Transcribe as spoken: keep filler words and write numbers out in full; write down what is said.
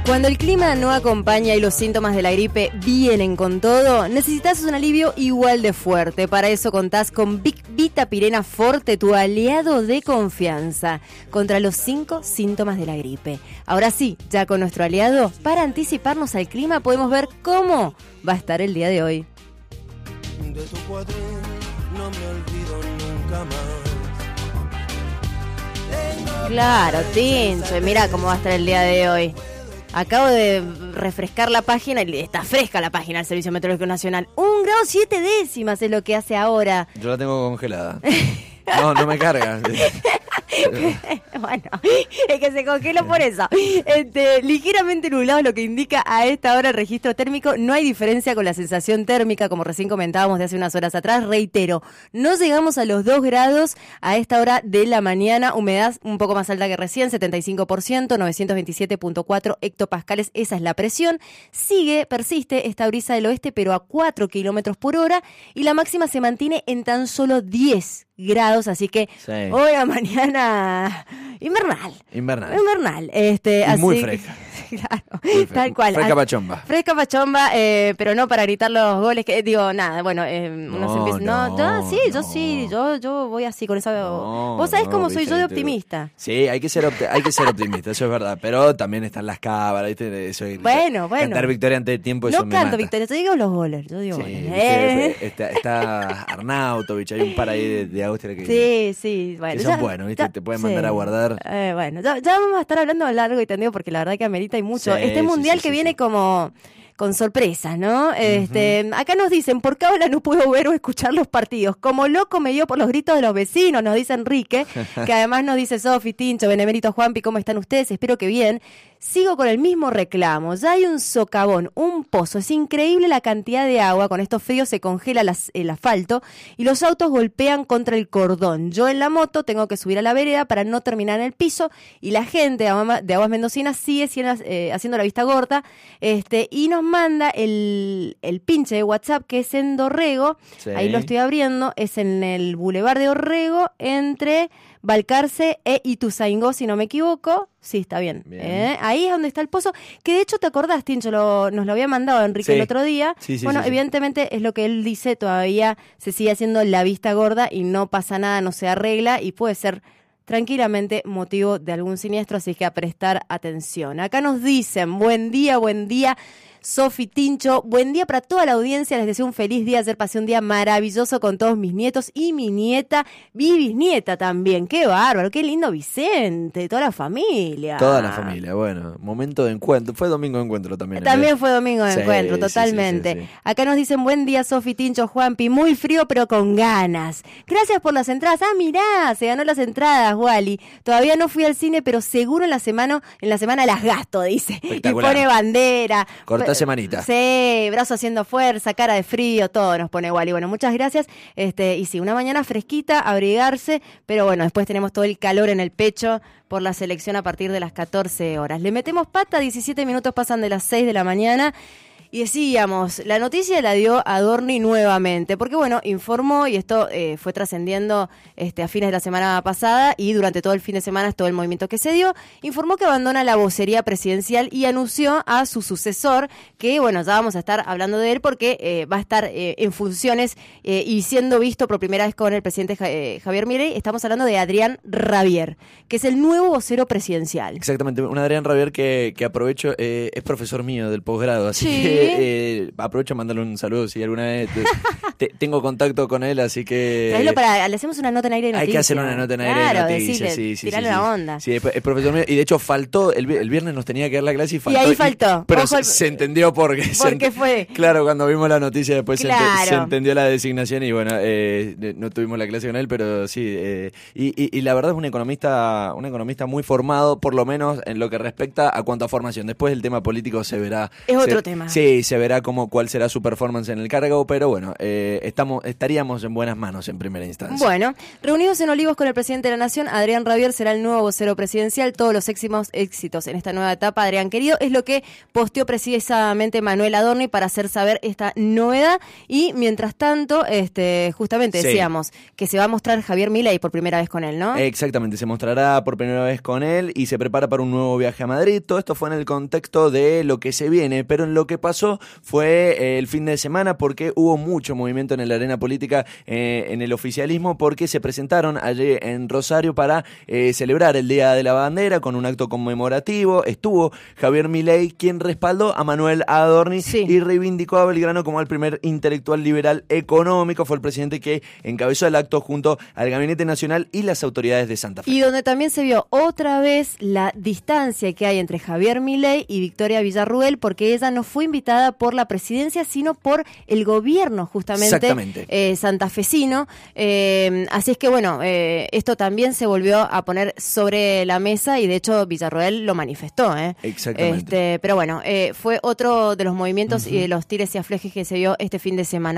Cuando el clima no acompaña y los síntomas de la gripe vienen con todo, necesitas un alivio igual de fuerte. Para eso contás con Vic Vita Pirena Forte, tu aliado de confianza contra los cinco síntomas de la gripe. Ahora sí, ya con nuestro aliado, para anticiparnos al clima podemos ver cómo va a estar el día de hoy. De tu cuadril no me olvido nunca más. Claro, Tincho, mira cómo va a estar el día de hoy. Acabo de refrescar la página y está fresca la página del Servicio Meteorológico Nacional. Un grado siete décimas es lo que hace ahora. Yo la tengo congelada. No, no me carga. Bueno, es que se congeló por eso. Este, ligeramente nublado, lo que indica a esta hora el registro térmico. No hay diferencia con la sensación térmica, como recién comentábamos de hace unas horas atrás. Reitero, no llegamos a los dos grados a esta hora de la mañana. Humedad un poco más alta que recién, setenta y cinco por ciento, novecientos veintisiete punto cuatro hectopascales. Esa es la presión. Sigue, persiste esta brisa del oeste, pero a cuatro kilómetros por hora. Y la máxima se mantiene en tan solo diez grados, así que sí. Hoy a mañana invernal. Invernal. Invernal. Este, y así muy que, fresca. Claro, Muy tal cual. Fresca pachomba. Fresca pachomba, eh, pero no para gritar los goles, que digo, nada, bueno, eh, uno no, se empieza, no, no, yo sí, yo no. sí, yo, yo voy así con esa, No, vos sabés no, cómo soy viste, yo de viste. optimista. Sí, hay que ser opti- hay que ser optimista, eso es verdad, pero también están las cábalas, ¿viste? Eso, Bueno, bueno. Cantar victoria ante el tiempo, eso No me canto mata. victoria, yo digo los goles, yo digo Sí, goles. viste, Eh. está, está Arnautovic, hay un par ahí de, de Austria que, Sí, sí, bueno. que son ya- buenos, ¿viste? ya- Te pueden sí. mandar a guardar. Eh, bueno, ya, ya vamos a estar hablando largo y tendido porque la verdad que amerita y mucho. Sí, este sí, mundial sí, que sí, viene sí. como con sorpresas, ¿no? Este, acá nos dicen, por cábala no puedo ver o escuchar los partidos. Como loco me dio por los gritos de los vecinos, nos dice Enrique, que además nos dice Sofi, Tincho, Benemérito, Juanpi, ¿cómo están ustedes? Espero que bien. Sigo con el mismo reclamo, ya hay un socavón, un pozo, es increíble la cantidad de agua, con estos fríos se congela las, el asfalto y los autos golpean contra el cordón. Yo en la moto tengo que subir a la vereda para no terminar en el piso y la gente de Aguas, de Aguas Mendocinas sigue siendo, eh, haciendo la vista gorda este, y nos manda el, el pinche de WhatsApp que es en Dorrego, Sí. ahí lo estoy abriendo, es en el Boulevard de Orrego entre Balcarce e Ituzaingó, si no me equivoco. Sí, está bien. Bien. ¿Eh? Ahí es donde está el pozo. Que de hecho, ¿te acordás, Tincho? Lo, nos lo había mandado Enrique Sí. el otro día. Sí, sí, bueno, sí, sí. evidentemente es lo que él dice, todavía se sigue haciendo la vista gorda y no pasa nada, no se arregla y puede ser tranquilamente motivo de algún siniestro, así que a prestar atención. Acá nos dicen, buen día, buen día. Sofi, Tincho, buen día para toda la audiencia, les deseo un feliz día, ayer pasé un día maravilloso con todos mis nietos y mi nieta, mi bisnieta también, qué bárbaro, qué lindo Vicente, toda la familia. Toda la familia, bueno, momento de encuentro, fue domingo de encuentro también. También fue domingo de Sí, encuentro, sí, sí, totalmente. sí, sí. Acá nos dicen, buen día Sofi, Tincho, Juanpi, muy frío pero con ganas. Gracias por las entradas. Ah, mirá, se ganó las entradas, Wally. Todavía no fui al cine, pero seguro en la semana, en la semana las gasto, dice. Y Espectacular. pone bandera. Cortá semanita. Sí, brazo haciendo fuerza, cara de frío, todo nos pone Wally. Bueno, muchas gracias. Este, y sí, una mañana fresquita, abrigarse, pero bueno, después tenemos todo el calor en el pecho por la selección a partir de las catorce horas. Le metemos pata, diecisiete minutos pasan de las seis de la mañana. Y decíamos, la noticia la dio Adorni nuevamente, porque bueno, informó, y esto eh, fue trascendiendo este, a fines de la semana pasada y durante todo el fin de semana, todo el movimiento que se dio, informó que abandona la vocería presidencial y anunció a su sucesor, que bueno, ya vamos a estar hablando de él porque eh, va a estar eh, en funciones eh, y siendo visto por primera vez con el presidente Ja- eh, Javier Milei. Estamos hablando de Adrián Rabier, que es el nuevo vocero presidencial. Exactamente, un Adrián Rabier que, que aprovecho, eh, es profesor mío del posgrado, así Sí. que eh, aprovecho a mandarle un saludo si alguna vez te- te- tengo contacto con él, así que... Traelo para, le hacemos una nota en aire de Hay noticias. que hacer una nota en aire claro, de noticias, decirle, sí, sí, tirarle sí, una sí. onda. Sí, es, es profesor mío, y de hecho faltó, el, vi- el viernes nos tenía que dar la clase y faltó. ahí faltó. pero Ojo se, el- se entendió porque... se ¿Por qué ent- fue? Claro, cuando vimos la noticia después se ente- Claro. se, entendió la designación y bueno, eh, no tuvimos la clase con él, pero sí. Eh, y, y, y la verdad es un economista, un economista muy formado, por lo menos en lo que respecta a cuanto a formación. Después el tema político se verá. Es se- otro tema. Sí, Eh, se verá cómo, cuál será su performance en el cargo, pero bueno, eh, estamos, estaríamos en buenas manos en primera instancia. Bueno, reunidos en Olivos con el presidente de la Nación, Adrián Rabier será el nuevo vocero presidencial. Todos los éxitos, éxitos en esta nueva etapa, Adrián querido, es lo que posteó precisamente Manuel Adorni para hacer saber esta novedad. Y mientras tanto, este, justamente Sí. decíamos que se va a mostrar Javier Milei por primera vez con él, ¿no? Exactamente, se mostrará por primera vez con él y se prepara para un nuevo viaje a Madrid. Todo esto fue en el contexto de lo que se viene, pero en lo que pasó fue eh, el fin de semana, porque hubo mucho movimiento en la arena política, eh, en el oficialismo, porque se presentaron allí en Rosario para eh, celebrar el Día de la Bandera con un acto conmemorativo. Estuvo Javier Milei, quien respaldó a Manuel Adorni Sí. y reivindicó a Belgrano como el primer intelectual liberal económico. Fue el presidente que encabezó el acto junto al Gabinete Nacional y las autoridades de Santa Fe. Y donde también se vio otra vez la distancia que hay entre Javier Milei y Victoria Villarruel, porque ella no fue invitada por la presidencia, sino por el gobierno justamente Exactamente. eh, santafesino. Eh, así es que bueno, eh, esto también se volvió a poner sobre la mesa y de hecho Villarruel lo manifestó. ¿eh? Exactamente. Este, pero bueno, eh, fue otro de los movimientos uh-huh. y de los tires y aflejes que se vio este fin de semana.